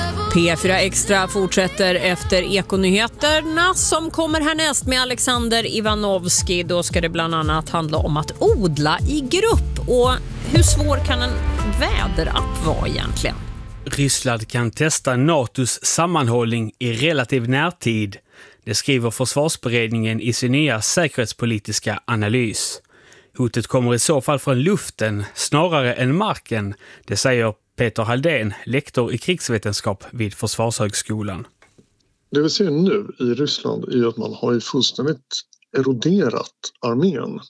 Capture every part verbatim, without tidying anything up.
P fyra Extra fortsätter efter Ekonyheterna som kommer härnäst med Alexander Ivanovski. Då ska det bland annat handla om att odla i grupp. Och hur svår kan en väderapp vara egentligen? Ryssland kan testa NATOs sammanhållning i relativ närtid. Det skriver försvarsberedningen i sin nya säkerhetspolitiska analys. Hotet kommer i så fall från luften snarare än marken, det säger Peter Halldén, lektor i krigsvetenskap vid Försvarshögskolan. Det vi ser nu i Ryssland är att man har ju fullständigt eroderat armén.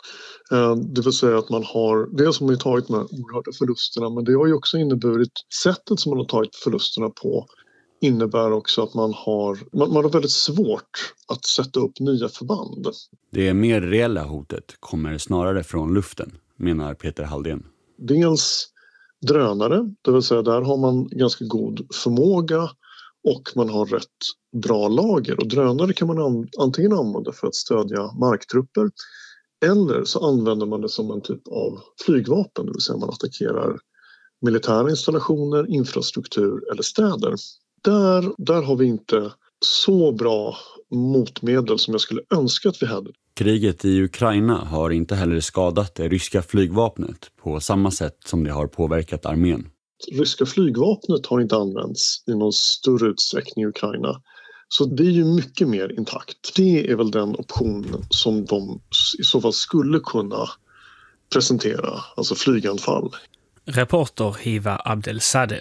Det vill säga att man har, det som har tagit med oerhörda förlusterna, men det har ju också inneburit sättet som man har tagit förlusterna på innebär också att man har, man, man har väldigt svårt att sätta upp nya förband. Det mer reella hotet kommer snarare från luften, menar Peter Halldén. Dels drönare, det vill säga där har man ganska god förmåga och man har rätt bra lager. Och drönare kan man an, antingen använda för att stödja marktrupper eller så använder man det som en typ av flygvapen, det vill säga man attackerar militära installationer, infrastruktur eller städer. Där, där har vi inte så bra motmedel som jag skulle önska att vi hade. Kriget i Ukraina har inte heller skadat det ryska flygvapnet på samma sätt som det har påverkat armén. Ryska flygvapnet har inte använts i någon större utsträckning i Ukraina. Så det är ju mycket mer intakt. Det är väl den optionen som de i så fall skulle kunna presentera, alltså flyganfall. Reporter Hiva Abdelsadeh.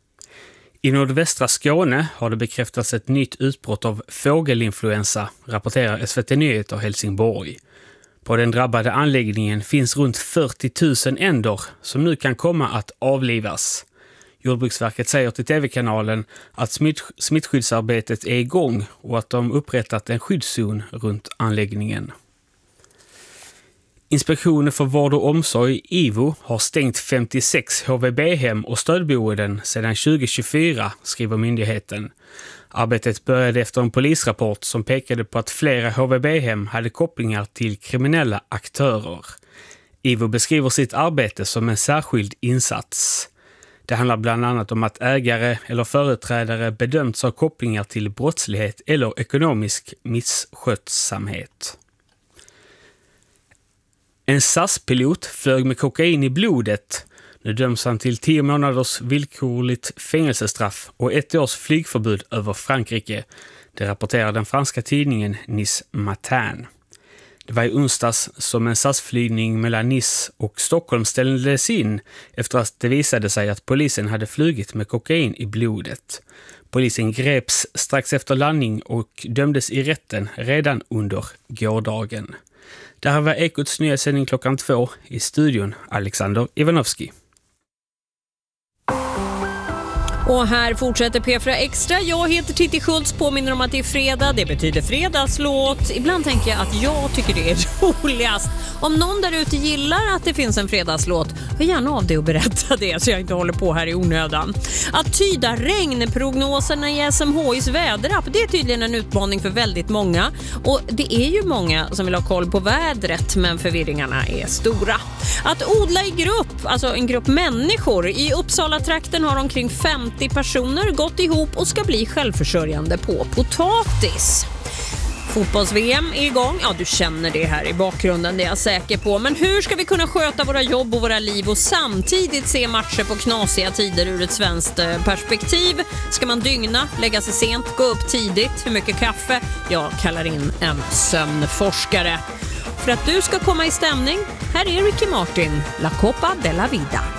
I nordvästra Skåne har det bekräftats ett nytt utbrott av fågelinfluensa, rapporterar S V T Nyheter Helsingborg. På den drabbade anläggningen finns runt fyrtio tusen ändor som nu kan komma att avlivas. Jordbruksverket säger till tv-kanalen att smitt, smittskyddsarbetet är igång och att de upprättat en skyddszon runt anläggningen. Inspektionen för vård och omsorg, I V O, har stängt femtiosex H V B-hem och stödboenden sedan tjugo tjugofyra, skriver myndigheten. Arbetet började efter en polisrapport som pekade på att flera H V B-hem hade kopplingar till kriminella aktörer. I V O beskriver sitt arbete som en särskild insats. Det handlar bland annat om att ägare eller företrädare bedömts ha kopplingar till brottslighet eller ekonomisk misskötsamhet. En S A S-pilot flög med kokain i blodet. Nu döms han till tio månaders villkorligt fängelsestraff och ett års flygförbud över Frankrike. Det rapporterar den franska tidningen Nice Matin. Det var i onsdags som en S A S-flygning mellan Nice och Stockholm ställdes in efter att det visade sig att polisen hade flugit med kokain i blodet. Polisen greps strax efter landning och dömdes i rätten redan under gårdagen. Det här var Ekots nyhetssändning klockan två, i studion Alexander Ivanovski. Och här fortsätter P fyra Extra. Jag heter Titti Schultz, påminner om att det är fredag. Det betyder fredagslåt. Ibland tänker jag att jag tycker det är roligast. Om någon där ute gillar att det finns en fredagslåt, hör gärna av det och berätta det så jag inte håller på här i onödan. Att tyda regnprognoserna i S M H I:s väderapp, det är tydligen en utmaning för väldigt många. Och det är ju många som vill ha koll på vädret, men förvirringarna är stora. Att odla i grupp, alltså en grupp människor. I Uppsala-trakten har omkring femtio personer gått ihop och ska bli självförsörjande på potatis. Fotbolls-V M är igång. Ja, du känner det här i bakgrunden, det är jag säker på. Men hur ska vi kunna sköta våra jobb och våra liv och samtidigt se matcher på knasiga tider ur ett svenskt perspektiv? Ska man dygna, lägga sig sent, gå upp tidigt? Hur mycket kaffe? Jag kallar in en sömnforskare. För att du ska komma i stämning, här är Ricky Martin, La Copa de la Vida.